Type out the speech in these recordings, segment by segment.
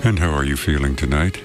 And how are you feeling tonight?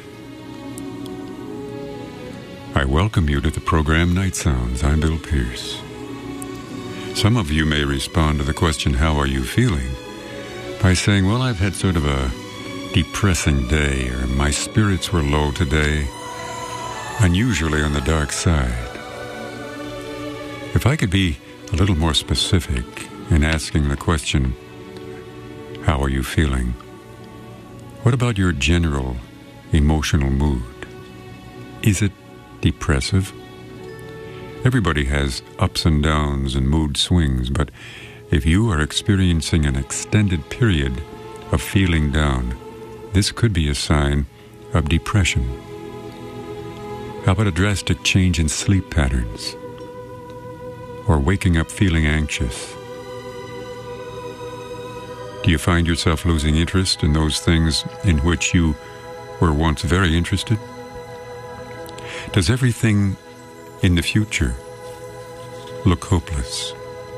I welcome you to the program Night Sounds. I'm Bill Pierce. Some of you may respond to the question, how are you feeling? By saying, well, I've had sort of a depressing day, or my spirits were low today, unusually on the dark side. If I could be a little more specific in asking the question, how are you feeling? What about your general emotional mood? Is it depressive? Everybody has ups and downs and mood swings, but if you are experiencing an extended period of feeling down, this could be a sign of depression. How about a drastic change in sleep patterns? Or waking up feeling anxious? Do you find yourself losing interest in those things in which you were once very interested? Does everything in the future look hopeless?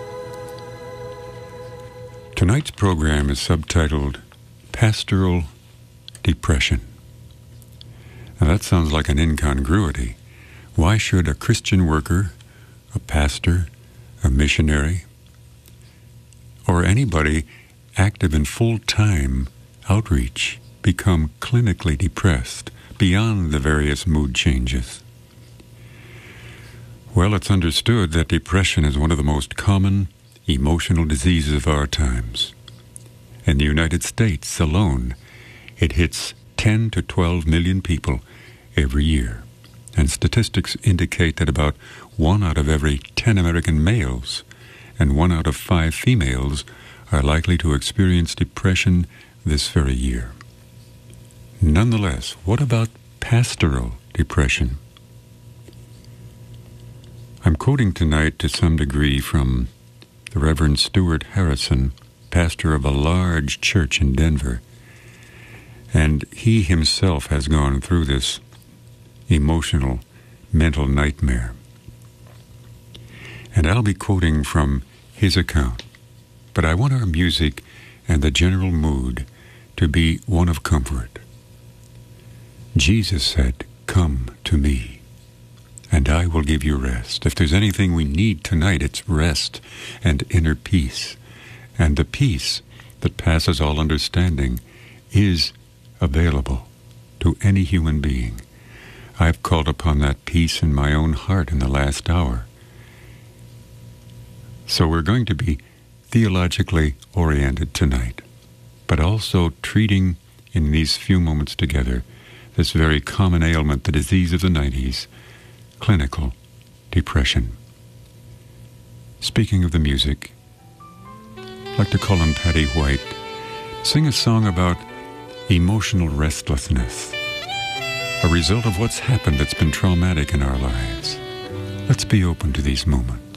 Tonight's program is subtitled Pastoral Depression. Now that sounds like an incongruity. Why should a Christian worker, a pastor, a missionary, or anybody active in full-time outreach become clinically depressed beyond the various mood changes? Well, it's understood that depression is one of the most common emotional diseases of our times. In the United States alone, it hits 10 to 12 million people every year. And statistics indicate that about 1 out of every 10 American males and 1 out of 5 females are likely to experience depression this very year. Nonetheless, what about pastoral depression? I'm quoting tonight to some degree from the Reverend Stuart Harrison, pastor of a large church in Denver, and he himself has gone through this emotional, mental nightmare. And I'll be quoting from his account, but I want our music and the general mood to be one of comfort. Jesus said, "Come to me, and I will give you rest." If there's anything we need tonight, it's rest and inner peace. And the peace that passes all understanding is available to any human being. I've called upon that peace in my own heart in the last hour. So we're going to be theologically oriented tonight, but also treating in these few moments together this very common ailment, the disease of the 90s, clinical depression. Speaking of the music, I'd like to call on Patty White, sing a song about emotional restlessness, a result of what's happened that's been traumatic in our lives. Let's be open to these moments.